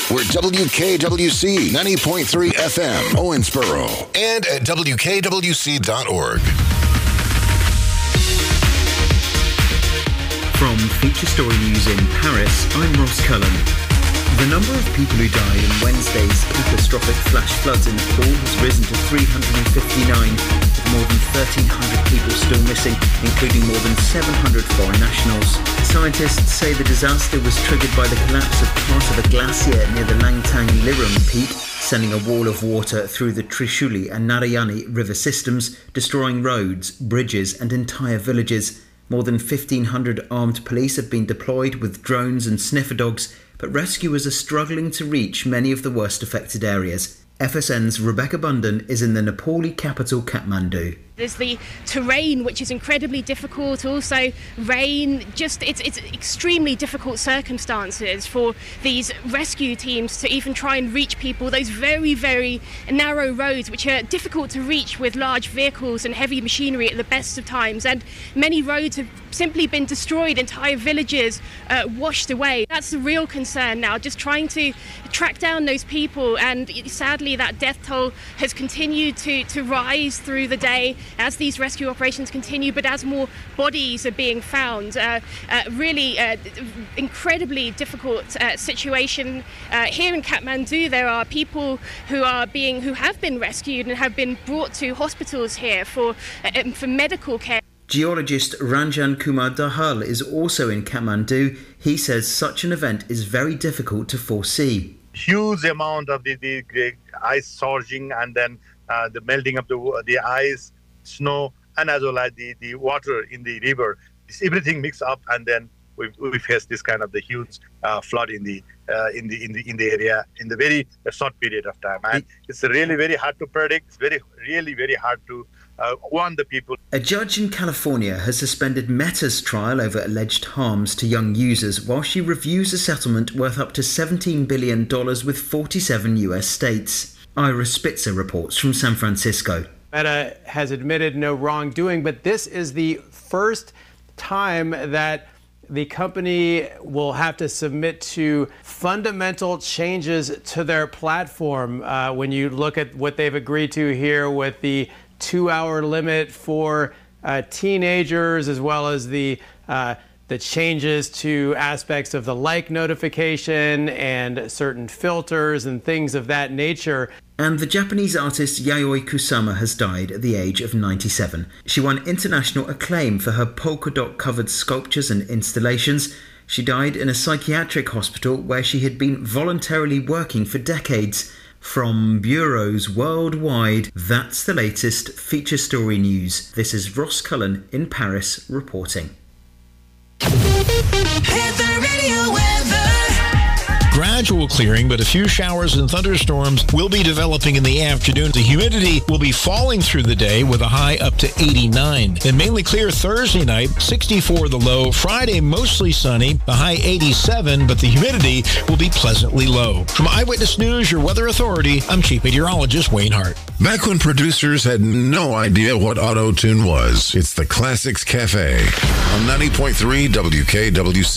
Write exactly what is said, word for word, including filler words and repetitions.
We're W K W C ninety point three F M, Owensboro, and at W K W C dot org. From Feature Story News in Paris, I'm Ross Cullen. The number of people who died in Wednesday's catastrophic flash floods in Nepal has risen to three hundred fifty-nine, with more than thirteen hundred people still missing, including more than seven hundred foreign nationals. Scientists say the disaster was triggered by the collapse of part of a glacier near the Langtang Lirum peak, sending a wall of water through the Trishuli and Narayani river systems, destroying roads, bridges and entire villages. More than fifteen hundred armed police have been deployed with drones and sniffer dogs, but rescuers are struggling to reach many of the worst affected areas. F S N's Rebecca Bundan is in the Nepali capital, Kathmandu. There's the terrain, which is incredibly difficult. Also, rain. Just it's it's extremely difficult circumstances for these rescue teams to even try and reach people. Those very, very narrow roads, which are difficult to reach with large vehicles and heavy machinery at the best of times. And many roads have simply been destroyed. Entire villages uh, washed away. That's the real concern now. Just trying to track down those people. And sadly, that death toll has continued to to rise through the day as these rescue operations continue, but as more bodies are being found. Uh, uh, really uh, incredibly difficult uh, situation. Uh, here in Kathmandu, there are people who are being, who have been rescued and have been brought to hospitals here for, uh, for medical care. Geologist Ranjan Kumar Dahal is also in Kathmandu. He says such an event is very difficult to foresee. Huge amount of the, the, the ice surging, and then uh, the melting of the, the ice, snow, and as well as the, the water in the river. It's everything mixed up, and then we we face this kind of the huge uh, flood in the uh, in the in the in the area in the very short period of time. And it's really very hard to predict. It's very really very hard to uh, warn the people. A judge in California has suspended Meta's trial over alleged harms to young users while she reviews a settlement worth up to seventeen billion dollars with forty-seven U S states. Ira Spitzer reports from San Francisco. Meta has admitted no wrongdoing, but this is the first time that the company will have to submit to fundamental changes to their platform. Uh, when you look at what they've agreed to here with the two-hour limit for uh, teenagers, as well as the uh, the changes to aspects of the like notification and certain filters and things of that nature. And the Japanese artist Yayoi Kusama has died at the age of ninety-seven. She won international acclaim for her polka dot covered sculptures and installations. She died in a psychiatric hospital where she had been voluntarily working for decades. From bureaus worldwide, that's the latest Feature Story News. This is Ross Cullen in Paris reporting. Hit the radio weather. Gradual clearing, but a few showers and thunderstorms will be developing in the afternoon. The humidity will be falling through the day with a high up to eighty-nine. Then mainly clear Thursday night, sixty-four the low. Friday, mostly sunny, the high eighty-seven, but the humidity will be pleasantly low. From Eyewitness News, your weather authority, I'm Chief Meteorologist Wayne Hart. Back when producers had no idea what auto-tune was, it's the Classics Cafe on ninety point three W K W C.